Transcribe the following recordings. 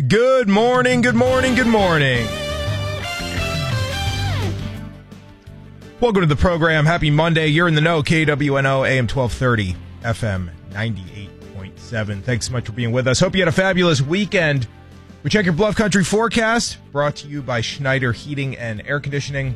Good morning, good morning, good morning. Welcome to the program. Happy Monday. You're in the know. KWNO AM 1230, FM 98.7. Thanks so much for being with us. Hope you had a fabulous weekend. We check your Bluff Country forecast, brought to you by Schneider Heating and Air Conditioning.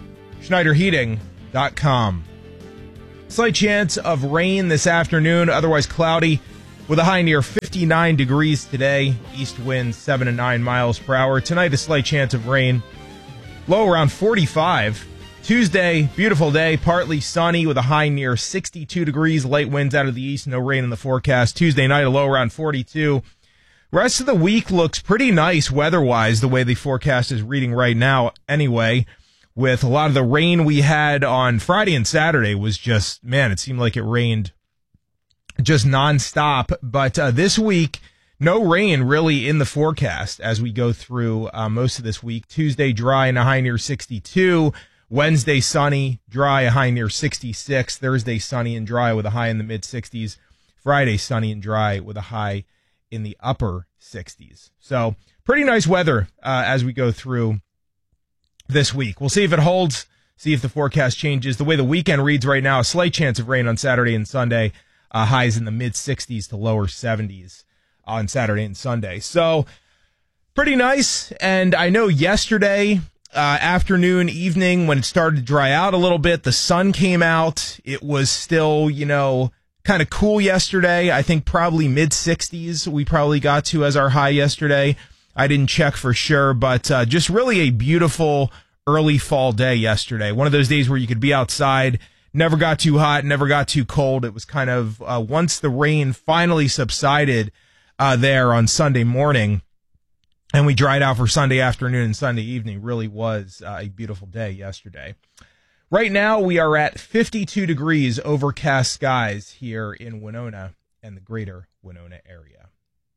SchneiderHeating.com. Slight chance of rain this afternoon, otherwise cloudy, with a high near 59 degrees today. East wind 7 to 9 miles per hour. Tonight, a slight chance of rain. Low around 45. Tuesday, beautiful day, partly sunny with a high near 62 degrees. Light winds out of the east, no rain in the forecast. Tuesday night, a low around 42. Rest of the week looks pretty nice weather-wise, the way the forecast is reading right now anyway. With a lot of the rain we had on Friday and Saturday was just, man, it seemed like it rained just nonstop. But this week, no rain really in the forecast as we go through most of this week. Tuesday, dry and a high near 62. Wednesday, sunny, dry, a high near 66. Thursday, sunny and dry with a high in the mid-60s. Friday, sunny and dry with a high in the upper 60s. So pretty nice weather as we go through this week. We'll see if it holds, see if the forecast changes. The way the weekend reads right now, a slight chance of rain on Saturday and Sunday. Highs in the mid-60s to lower 70s on Saturday and Sunday. So pretty nice. And I know yesterday afternoon, evening, when it started to dry out a little bit, the sun came out. It was still, kind of cool yesterday. I think probably mid-60s we probably got to as our high yesterday. I didn't check for sure, but just really a beautiful early fall day yesterday. One of those days where you could be outside, never got too hot, never got too cold. It was kind of, once the rain finally subsided there on Sunday morning, and we dried out for Sunday afternoon and Sunday evening, really was a beautiful day yesterday. Right now, we are at 52 degrees, overcast skies here in Winona and the greater Winona area.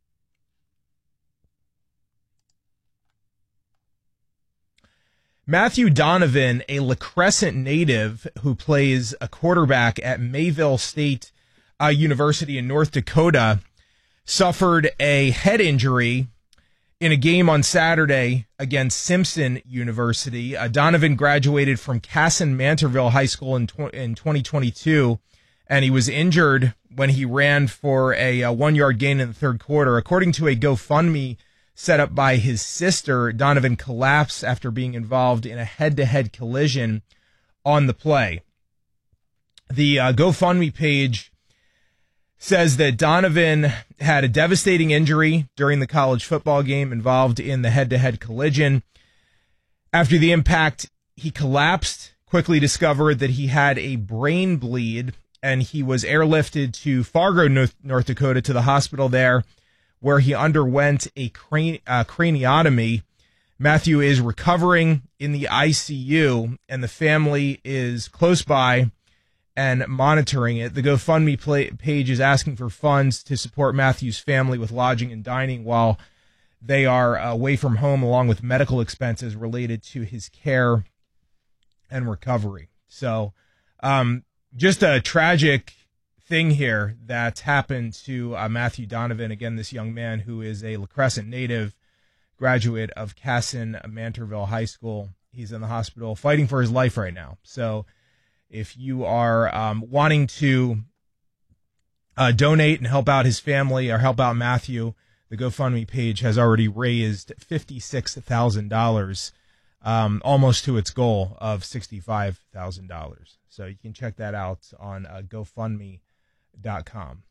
Matthew Donovan, a La Crescent native who plays a quarterback at Mayville State University in North Dakota, suffered a head injury in a game on Saturday against Simpson University. Donovan graduated from Kasson-Mantorville High School in 2022, and he was injured when he ran for a 1-yard gain in the third quarter. According to a GoFundMe set up by his sister, Donovan collapsed after being involved in a head-to-head collision on the play. The GoFundMe page says that Donovan had a devastating injury during the college football game involved in the head-to-head collision. After the impact, he collapsed, quickly discovered that he had a brain bleed, and he was airlifted to Fargo, North Dakota, to the hospital there, where he underwent a craniotomy. Matthew is recovering in the ICU, and the family is close by and monitoring it. The GoFundMe page is asking for funds to support Matthew's family with lodging and dining while they are away from home, along with medical expenses related to his care and recovery. So just a tragic thing here that happened to Matthew Donovan. Again, this young man who is a La Crescent native, graduate of Kasson-Mantorville High School. He's in the hospital fighting for his life right now. So if you are wanting to donate and help out his family or help out Matthew, the GoFundMe page has already raised $56,000, almost to its goal of $65,000. So you can check that out on GoFundMe.com.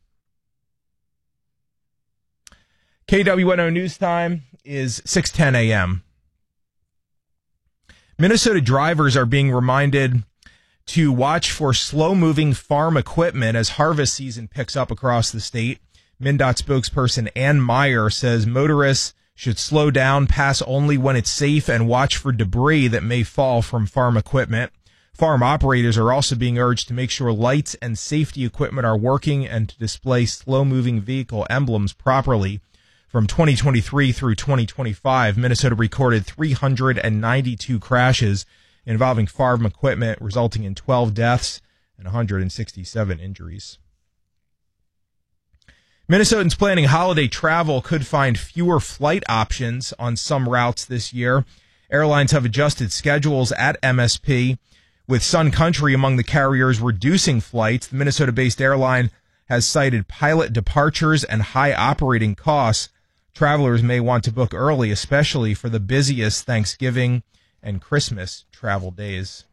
KWNO News Time is 6:10 a.m. Minnesota drivers are being reminded to watch for slow-moving farm equipment as harvest season picks up across the state. MnDOT spokesperson Ann Meyer says motorists should slow down, pass only when it's safe, and watch for debris that may fall from farm equipment. Farm operators are also being urged to make sure lights and safety equipment are working and to display slow-moving vehicle emblems properly. From 2023 through 2025, Minnesota recorded 392 crashes involving farm equipment, resulting in 12 deaths and 167 injuries. Minnesotans planning holiday travel could find fewer flight options on some routes this year. Airlines have adjusted schedules at MSP, with Sun Country among the carriers reducing flights. The Minnesota-based airline has cited pilot departures and high operating costs. Travelers may want to book early, especially for the busiest Thanksgiving and Christmas travel days.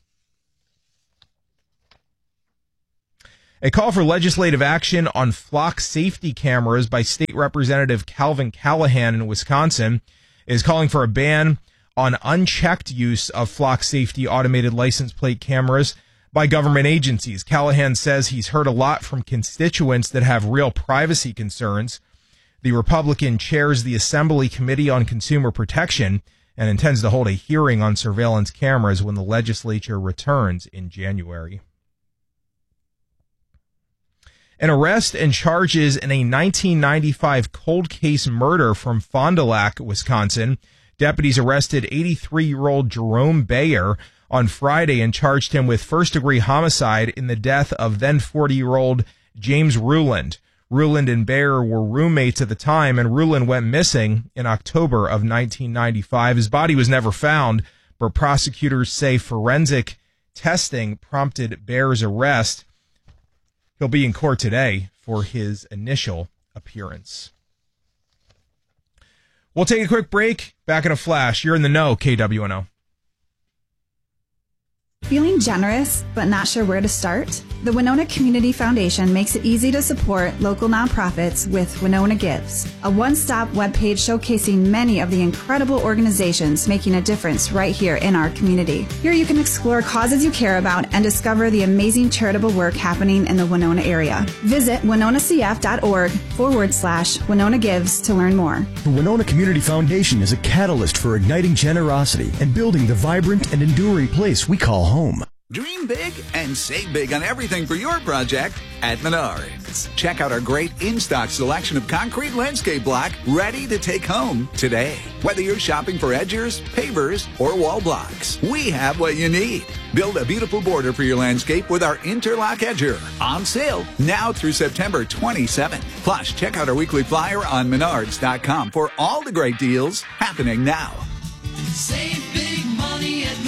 A call for legislative action on flock safety cameras by State Representative Calvin Callahan in Wisconsin is calling for a ban on unchecked use of flock safety automated license plate cameras by government agencies. Callahan says he's heard a lot from constituents that have real privacy concerns. The Republican chairs the Assembly Committee on Consumer Protection and intends to hold a hearing on surveillance cameras when the legislature returns in January. An arrest and charges in a 1995 cold case murder from Fond du Lac, Wisconsin. Deputies arrested 83-year-old Jerome Bayer on Friday and charged him with first-degree homicide in the death of then 40-year-old James Ruland. Ruland and Bayer were roommates at the time, and Ruland went missing in October of 1995. His body was never found, but prosecutors say forensic testing prompted Bayer's arrest. He'll be in court today for his initial appearance. We'll take a quick break. Back in a flash. You're in the know, KWNO. Feeling generous but not sure where to start? The Winona Community Foundation makes it easy to support local nonprofits with Winona Gives, a one-stop webpage showcasing many of the incredible organizations making a difference right here in our community. Here you can explore causes you care about and discover the amazing charitable work happening in the Winona area. Visit winonacf.org/Winona Gives to learn more. The Winona Community Foundation is a catalyst for igniting generosity and building the vibrant and enduring place we call home. Dream big and save big on everything for your project at Menards. Check out our great in-stock selection of concrete landscape block ready to take home today. Whether you're shopping for edgers, pavers, or wall blocks, we have what you need. Build a beautiful border for your landscape with our Interlock Edger. On sale now through September 27th. Plus, check out our weekly flyer on Menards.com for all the great deals happening now. Save big money at Menards.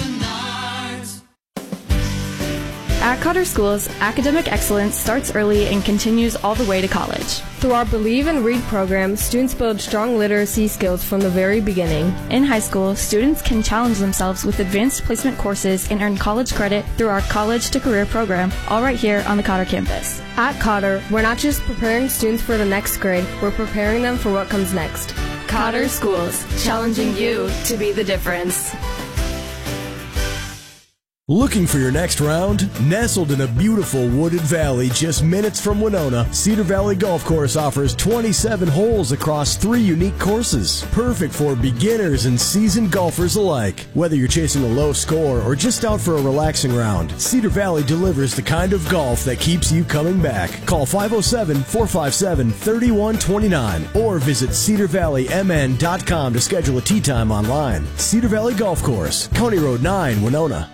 At Cotter Schools, academic excellence starts early and continues all the way to college. Through our Believe and Read program, students build strong literacy skills from the very beginning. In high school, students can challenge themselves with advanced placement courses and earn college credit through our College to Career program, all right here on the Cotter campus. At Cotter, we're not just preparing students for the next grade, we're preparing them for what comes next. Cotter Schools, challenging you to be the difference. Looking for your next round? Nestled in a beautiful wooded valley just minutes from Winona, Cedar Valley Golf Course offers 27 holes across 3 unique courses. Perfect for beginners and seasoned golfers alike. Whether you're chasing a low score or just out for a relaxing round, Cedar Valley delivers the kind of golf that keeps you coming back. Call 507-457-3129 or visit cedarvalleymn.com to schedule a tee time online. Cedar Valley Golf Course, County Road 9, Winona.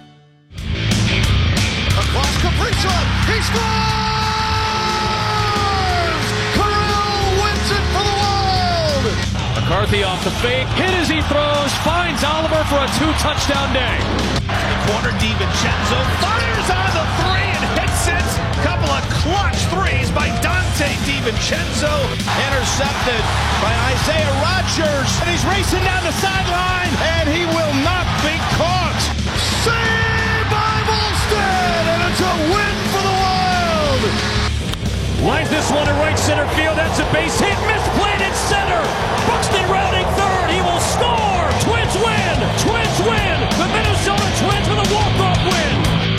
Across Kaprizov, he scores! Corral wins it for the Wild! McCarthy off the fake, hit as he throws, finds Oliver for a 2-touchdown day. The corner, DiVincenzo fires on the three and hits it. Couple of clutch threes by Dante DiVincenzo. Intercepted by Isaiah Rodgers. And he's racing down the sideline, and he will not be caught. Saved by Volstead, and it's a win for the Wild. Lines this one to right center field. That's a base hit. Misplayed at center. Buxton rounding third. He will score. Twins win. Twins win. The Minnesota Twins with a walk-off win.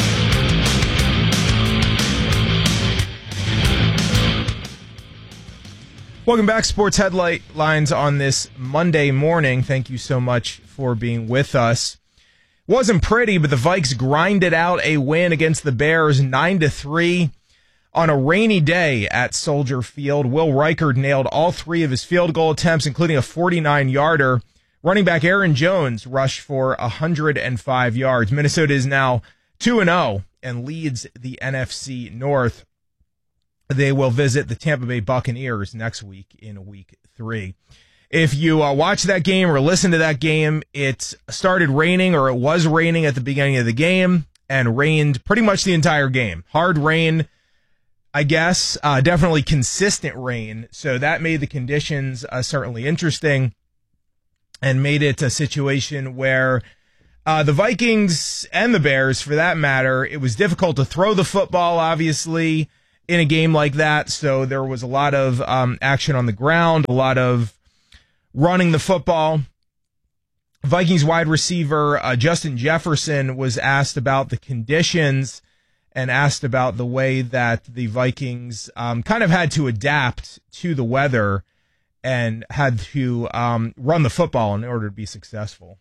Welcome back, Sports Headlines on this Monday morning. Thank you so much for being with us. Wasn't pretty, but the Vikes grinded out a win against the Bears 9-3 on a rainy day at Soldier Field. Will Reichard nailed all 3 of his field goal attempts, including a 49-yarder. Running back Aaron Jones rushed for 105 yards. Minnesota is now 2-0 and leads the NFC North. they will visit the Tampa Bay Buccaneers next week in week 3. If you watch that game or listen to that game, it started raining, or it was raining at the beginning of the game, and rained pretty much the entire game. Hard rain, I guess, definitely consistent rain. So that made the conditions certainly interesting, and made it a situation where the Vikings and the Bears, for that matter, it was difficult to throw the football, obviously, in a game like that. So there was a lot of action on the ground, a lot of running the football. Vikings wide receiver Justin Jefferson was asked about the conditions and asked about the way that the Vikings kind of had to adapt to the weather and had to run the football in order to be successful.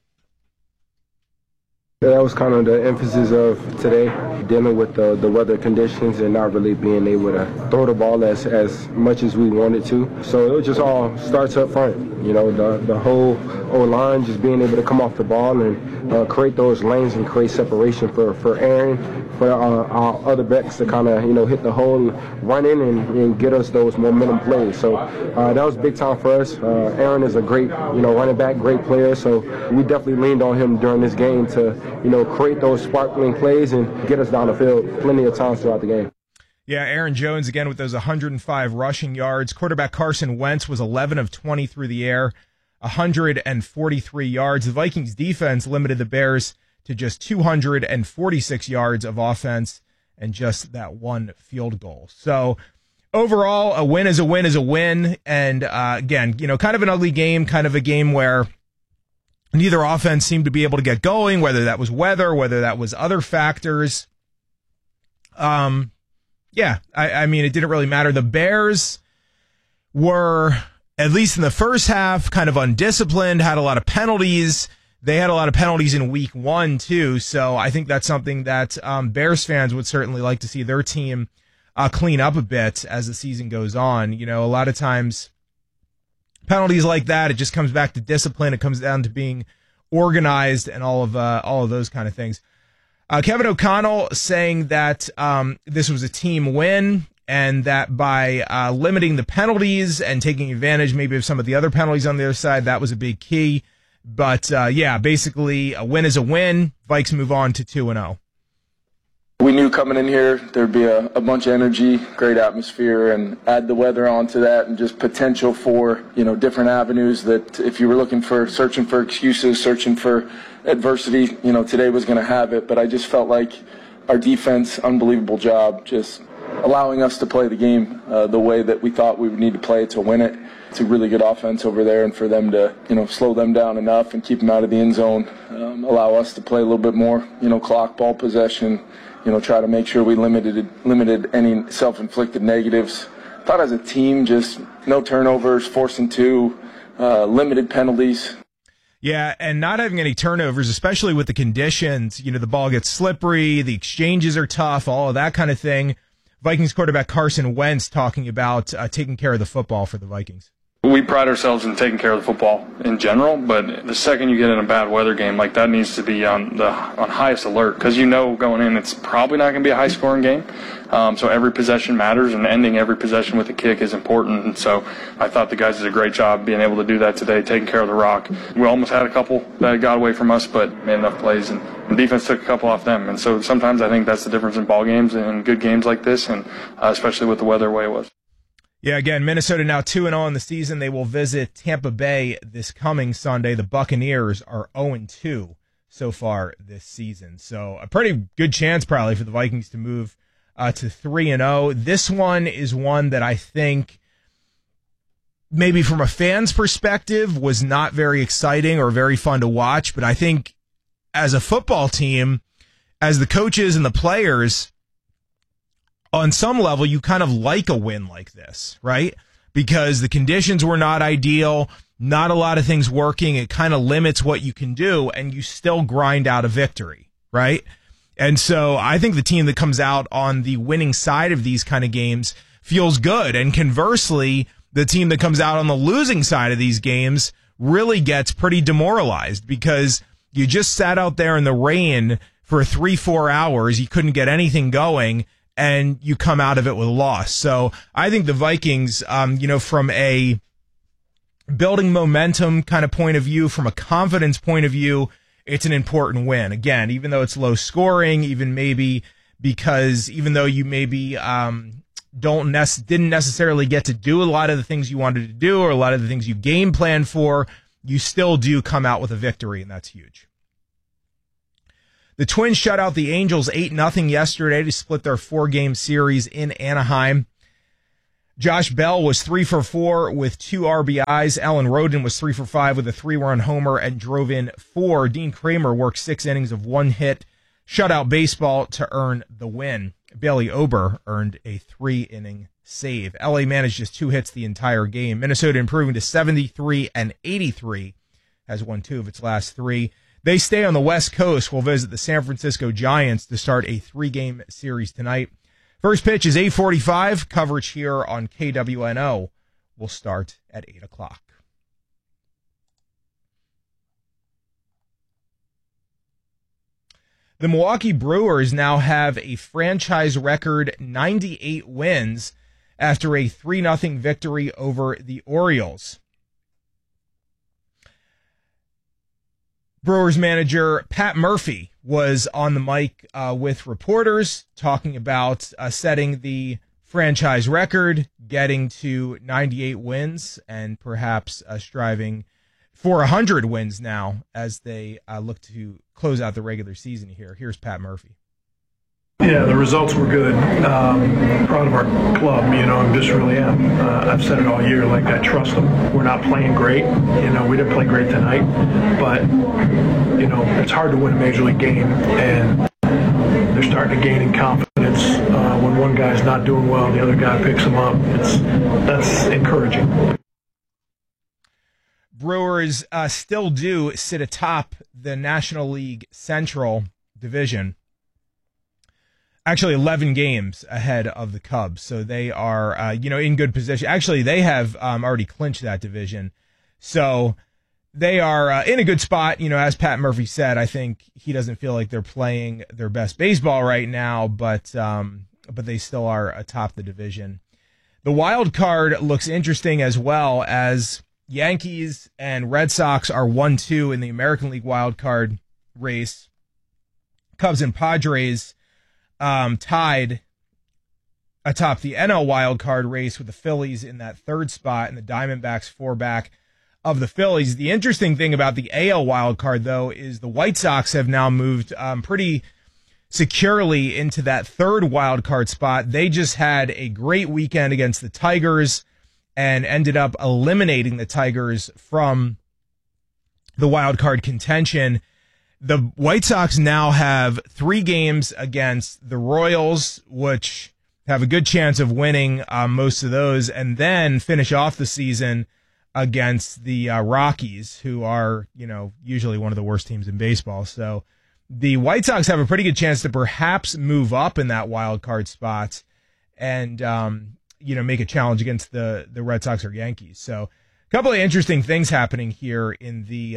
That was kind of the emphasis of today, dealing with the weather conditions and not really being able to throw the ball as much as we wanted to. So it just all starts up front. You know, the whole O-line just being able to come off the ball and create those lanes and create separation for Aaron, for our other backs to kind of, hit the hole, run in and get us those momentum plays. So that was big time for us. Aaron is a great, running back, great player. So we definitely leaned on him during this game to, create those sparkling plays and get us down the field plenty of times throughout the game. Yeah, Aaron Jones again with those 105 rushing yards. Quarterback Carson Wentz was 11 of 20 through the air, 143 yards. The Vikings defense limited the Bears to just 246 yards of offense and just that one field goal. So overall, a win is a win is a win. And again, kind of an ugly game, kind of a game where neither offense seemed to be able to get going, whether that was weather, whether that was other factors. Yeah, I mean, it didn't really matter. The Bears were, at least in the first half, kind of undisciplined, had a lot of penalties. They had a lot of penalties in week 1, too. So I think that's something that Bears fans would certainly like to see their team clean up a bit as the season goes on. A lot of times penalties like that, it just comes back to discipline. It comes down to being organized and all of those kind of things. Kevin O'Connell saying that this was a team win and that by limiting the penalties and taking advantage maybe of some of the other penalties on the other side, that was a big key. But yeah, basically a win is a win. Vikes move on to 2-0. We knew coming in here there'd be a bunch of energy, great atmosphere, and add the weather onto that and just potential for, different avenues that if you were searching for excuses, searching for adversity, today was going to have it. But I just felt like our defense, unbelievable job, just allowing us to play the game the way that we thought we would need to play it to win it. It's a really good offense over there, and for them to, slow them down enough and keep them out of the end zone, allow us to play a little bit more, clock, ball possession, try to make sure we limited any self-inflicted negatives. Thought as a team, just no turnovers, forcing 2, limited penalties. Yeah, and not having any turnovers, especially with the conditions, the ball gets slippery, the exchanges are tough, all of that kind of thing. Vikings quarterback Carson Wentz talking about taking care of the football for the Vikings. We pride ourselves in taking care of the football in general, but the second you get in a bad weather game like that, needs to be on highest alert, because going in it's probably not going to be a high-scoring game. So every possession matters, and ending every possession with a kick is important. And so I thought the guys did a great job being able to do that today, taking care of the rock. We almost had a couple that got away from us, but made enough plays, and the defense took a couple off them. And so sometimes I think that's the difference in ball games and good games like this, and especially with the weather the way it was. Yeah, again, Minnesota now 2-0 in the season. They will visit Tampa Bay this coming Sunday. The Buccaneers are 0-2 so far this season. So a pretty good chance probably for the Vikings to move to 3-0. This one is one that I think maybe from a fan's perspective was not very exciting or very fun to watch. But I think as a football team, as the coaches and the players, on some level, you kind of like a win like this, right? Because the conditions were not ideal, not a lot of things working. It kind of limits what you can do, and you still grind out a victory, right? And so I think the team that comes out on the winning side of these kind of games feels good. And conversely, the team that comes out on the losing side of these games really gets pretty demoralized, because you just sat out there in the rain for 3-4 hours. You couldn't get anything going. and you come out of it with a loss. So I think the Vikings, from a building momentum kind of point of view, from a confidence point of view, it's an important win. Again, even though it's low scoring, even though you maybe didn't necessarily get to do a lot of the things you wanted to do or a lot of the things you game planned for, you still do come out with a victory, and that's huge. The Twins shut out the Angels 8-0 yesterday to split their 4-game series in Anaheim. Josh Bell was 3 for 4 with 2 RBIs. Alan Roden was 3 for 5 with a 3-run homer and drove in 4. Dean Kramer worked 6 innings of 1 hit, shutout baseball to earn the win. Bailey Ober earned a 3-inning save. LA managed just 2 hits the entire game. Minnesota improving to 73-83, has won 2 of its last 3. They stay on the West Coast. Will visit the San Francisco Giants to start a 3-game series tonight. First pitch is 8:45. Coverage here on KWNO will start at 8 o'clock. The Milwaukee Brewers now have a franchise record 98 wins after a 3-0 victory over the Orioles. Brewers manager Pat Murphy was on the mic with reporters talking about setting the franchise record, getting to 98 wins, and perhaps striving for 100 wins now as they look to close out the regular season here. Here's Pat Murphy. Yeah, the results were good. Proud of our club, I just really am. I've said it all year, I trust them. We're not playing great. We didn't play great tonight, but, it's hard to win a major league game, and they're starting to gain in confidence. When one guy's not doing well, the other guy picks him up. That's encouraging. Brewers still do sit atop the National League Central Division. Actually, 11 games ahead of the Cubs, so they are, in good position. Actually, they have already clinched that division, so they are in a good spot. As Pat Murphy said, I think he doesn't feel like they're playing their best baseball right now, but they still are atop the division. The wild card looks interesting as well, as Yankees and Red Sox are 1-2 in the American League wild card race. Cubs and Padres tied atop the NL wild card race with the Phillies in that third spot and the Diamondbacks 4 back of the Phillies. The interesting thing about the AL wild card, though, is the White Sox have now moved pretty securely into that third wild card spot. They just had a great weekend against the Tigers and ended up eliminating the Tigers from the wild card contention. The White Sox now have 3 games against the Royals, which have a good chance of winning most of those, and then finish off the season against the Rockies, who are, usually one of the worst teams in baseball. So the White Sox have a pretty good chance to perhaps move up in that wild card spot and, make a challenge against the Red Sox or Yankees. So a couple of interesting things happening here in the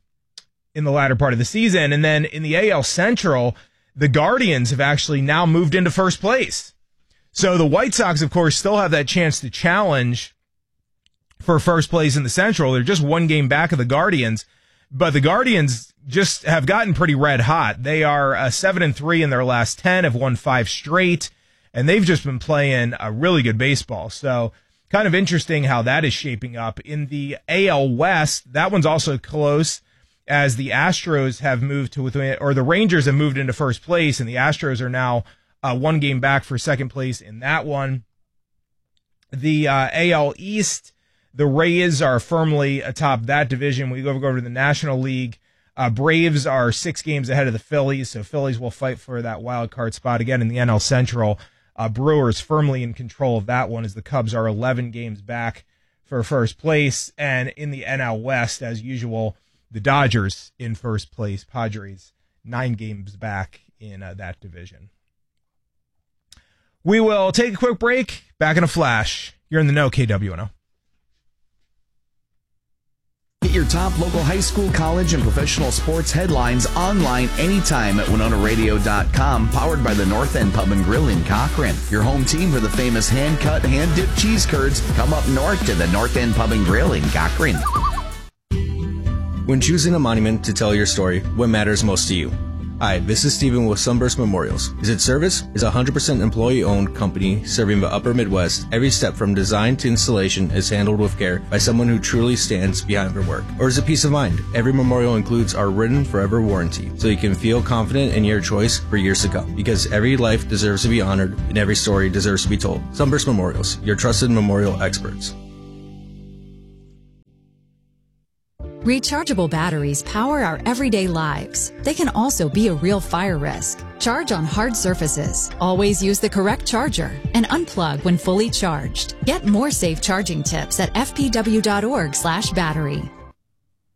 latter part of the season. And then in the AL Central, the Guardians have actually now moved into first place. So the White Sox, of course, still have that chance to challenge for first place in the Central. They're just 1 game back of the Guardians, but the Guardians just have gotten pretty red hot. They are 7-3 in their last 10, have won 5 straight, and they've just been playing a really good baseball. So kind of interesting how that is shaping up. In the AL West, that one's also close, as the Astros have moved to within, or the Rangers have moved into first place, and the Astros are now 1 game back for second place in that one. The AL East, the Rays are firmly atop that division. We go over to the National League. Braves are 6 games ahead of the Phillies, so Phillies will fight for that wild card spot again in the NL Central. Brewers firmly in control of that one, as the Cubs are 11 games back for first place. And in the NL West, as usual, the Dodgers in first place. Padres 9 games back in that division. We will take a quick break. Back in a flash. You're in the know, KWNO. Get your top local high school, college, and professional sports headlines online anytime at WinonaRadio.com, powered by the North End Pub and Grill in Cochrane. Your home team for the famous hand-cut, hand-dipped cheese curds. Come up north to the North End Pub and Grill in Cochrane. When choosing a monument to tell your story, what matters most to you? Hi, this is Steven with Sunburst Memorials. Is it service? Is a 100% employee-owned company serving the upper Midwest. Every step from design to installation is handled with care by someone who truly stands behind their work. Or is it peace of mind? Every memorial includes our written forever warranty, so you can feel confident in your choice for years to come. Because every life deserves to be honored, and every story deserves to be told. Sunburst Memorials, your trusted memorial experts. Rechargeable batteries power our everyday lives. They can also be a real fire risk. Charge on hard surfaces. Always use the correct charger and unplug when fully charged. Get more safe charging tips at fpw.org/battery.